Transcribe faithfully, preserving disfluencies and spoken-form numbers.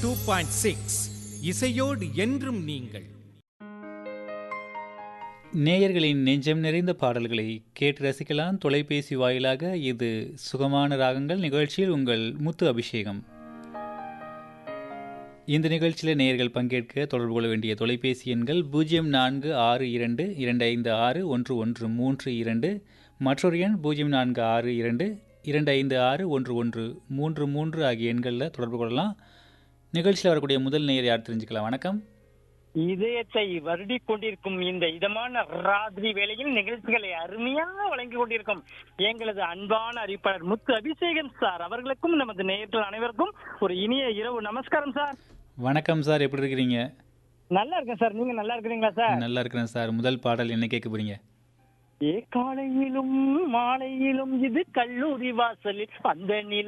Two point six இசையோடு என்றும் நீங்கள். நேயர்களின் நெஞ்சம் நிறைந்த பாடல்களை கேட்டு ரசிக்கலாம் தொலைபேசி வாயிலாக. இது சுகமான ராகங்கள் நிகழ்ச்சியில் உங்கள் முத்து அபிஷேகம். இந்த நிகழ்ச்சியில் நேயர்கள் பங்கேற்க தொடர்பு கொள்ள வேண்டிய தொலைபேசி எண்கள் பூஜ்ஜியம் நான்கு ஆறு இரண்டு இரண்டு ஐந்து ஆறு ஒன்று ஒன்று மூன்று இரண்டு, மற்றொரு எண் பூஜ்ஜியம் நான்கு ஆறு இரண்டு இரண்டு ஐந்து ஆறு ஒன்று ஒன்று மூன்று மூன்று ஆகிய எண்களில் தொடர்பு கொள்ளலாம். நிகழ்ச்சியில் வரக்கூடிய முதல் நேயர் யார் தெரிஞ்சுக்கலாம். வணக்கம். இதயத்தை வருடி கொண்டிருக்கும் இந்த இதமான ராத்திரி வேளையில் நிகழ்ச்சிகளை அருமையாக வழங்கி கொண்டிருக்கும் எங்களது அன்பான அறிவிப்பாளர் முத்து அபிஷேகம் சார் அவர்களுக்கும் நமது நேயர்கள் அனைவருக்கும் ஒரு இனிய இரவு நமஸ்காரம் சார். வணக்கம் சார், எப்படி இருக்கிறீங்க? நல்லா இருக்கேன் சார், நீங்க நல்லா இருக்கிறீங்களா சார்? நல்லா இருக்கிறேன் சார். முதல் பாடல் என்ன கேட்க போறீங்க? ஏ காலையிலும் மாலையிலும் இது கல்லூரி வாசலில் அந்த நில